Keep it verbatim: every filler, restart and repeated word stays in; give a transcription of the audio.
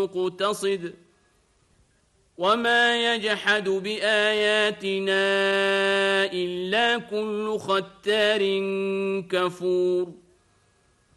مقتصد وما يجحد بآياتنا إلا كل ختار كفور